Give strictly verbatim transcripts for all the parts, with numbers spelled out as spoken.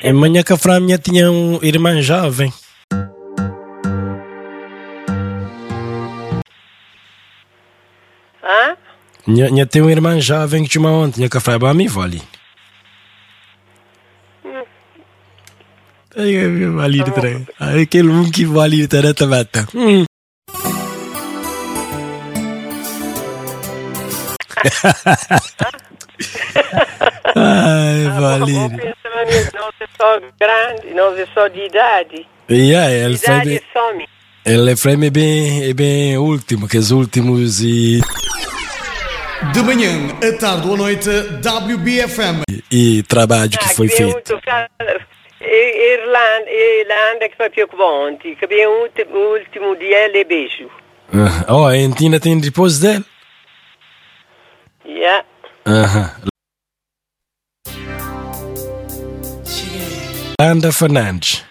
Amanhã que a Framia tinha um irmã jovem. Hã? Minha tem um irmã jovem que tinha ontem, tinha que a Framia me vale. Ai, eu vali de trem. Ai, aquele um que vale de trem também. Hum. Ai, Valir. Nós é só grande, nós é só de idade. Yeah, ele foi idade bem, some. ele foi bem, é bem último, que os últimos e... De manhã, à tarde ou à noite, W B F M. E, e trabalho que foi feito. Irlanda, Irlanda que foi più que ontem, que bem o último dia ele beijo. Uh, oh, a Argentina tem depois dele? Yeah. Aham. Uh-huh. Landa Fernandes.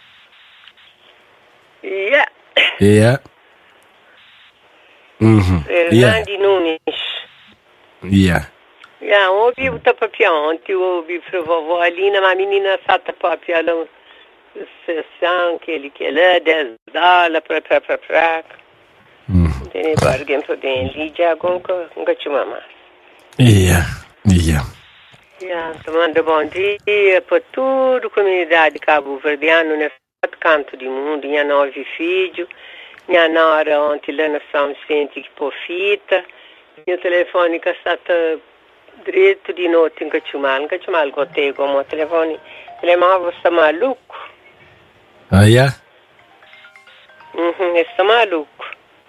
Yeah. Yeah. Uhum. Fernandi yeah. Nunes. Yeah. Yeah, ouvi o tapapião, ontem ouvi para a vovó Alina, mas a menina sabe tapapião, ela sessão, que ele que ele dez dólares, pra, pra, pra, pra. Tem bargain para bem, Lídia, nunca, nunca te mamar. Yeah, yeah. Yeah, tomando bom dia para toda a comunidade cabo-verdiana, nesse canto do mundo, minha nove filhos, minha nora ontem lá na São Vicente que por fita, minha telefônica está direito de noite em Cachumal, em Cachumal gotei como o telefone, telemóvel está maluco. Ah, yeah? Uhum, está maluco.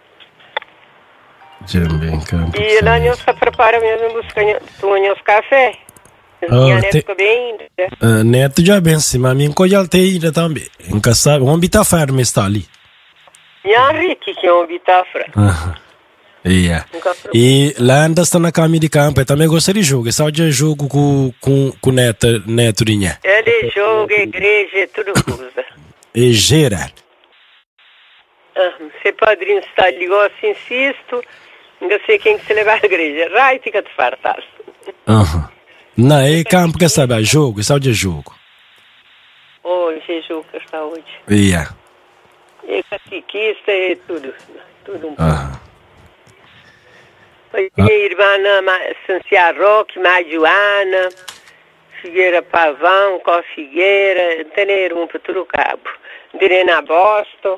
E lá nós se prepara mesmo buscando os café. Oh, te... uh, neto já bem sim, mas minha coisa alteira também. Em casa, um bita fermo está ali. Minha Ricky que é um bita fermo. Aham. Yeah. E lá anda está na caminho de campo, eu também gostaria de jogo. Só de jogo com com com neto neto rinha. Ele joga, igreja, tudo coisa. E gera. Ah, se padrinho está ligado, assim, insisto, não sei quem que se levar à igreja. Rai, fica te fartar. Aham. Não, é campo que sabe, jogo, só de jogo. Hoje é jogo que está hoje. Yeah. É catequista, é tudo, tudo um pouco. Aham. Minha irmã Sancia Roque, Marijuana, Figueira Pavão, Có Figueira, tem um para todo cabo. Direna Bosto.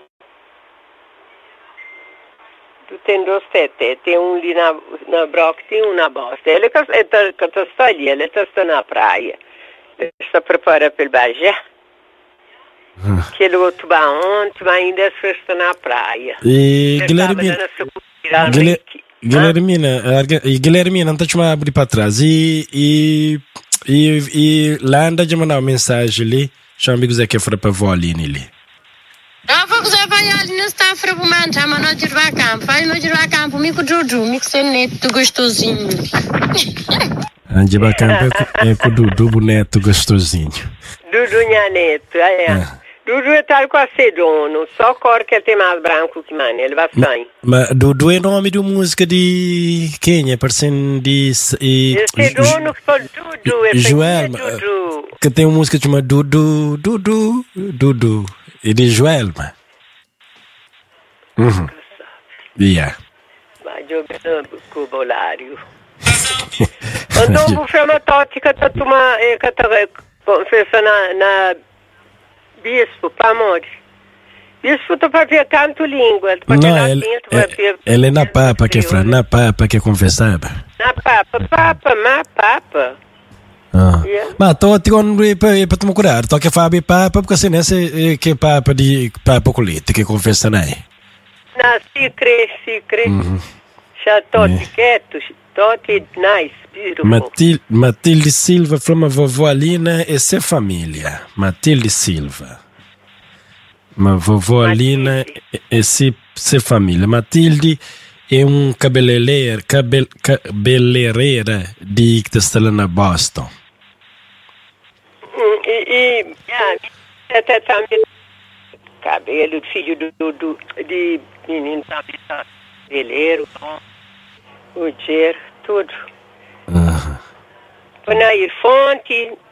Tu tem dois teté, tem um ali na, na Broca, tem um na Bosta. Ele está ali, ele está na praia. Ele está preparando para o Bagé. Aquele outro vai ontem, mas ainda está na praia. E Guilhermina, Guilhermina, e Guilhermina, não está te abrir para trás. E, e, e, e lá anda de mandar uma mensagem ali, chama que que foi para a avó Aline ali. Eu vou usar para ali não está para o manto, mas não de ir campo, vai não de ir campo, mico Dudu, mico ser neto gostosinho. Ande para campo é com o Dudu, boneto gostosinho. Dudu minha neto, é. é. Dudu é tal com a Sedono, só cor que ele tem mais branco que mano, ele vai sair. Mas Dudu é nome de uma música de Quênia, parecendo de... E, Sedono que foi Dudu, é Joel, Dudu. Que tem uma música chamada Dudu, Dudu, Dudu. E de Joel, mano. Uhum. Yeah. Mas eu com o bolário. Então, vou fazer uma tótica que tu fez na, na bispo, para amor. Bispo, tu vai ver canto língua. Não, ele, é, ele é na papa que fala, na papa que conversava. Na papa, papa, na papa. Ah. Yeah. Mas tô te quando para te curar, tô que fabi papa porque assim nesse que papa de papa colete que conversa aí. Na se cre, se cre. Já tô te quieto, tô te nice, beautiful. Matilde, Matilde Silva from a vovó Alina e sua família. Matilde Silva. Ma vovó Alina e sua família. Matilde é um cabeleireira, cabel, cabeleireira de que está lá na Boston. E, e até também cabelo, filho do, do de menino também, cabeleiro, o dinheiro, tudo. Uhum. Nair Fonte,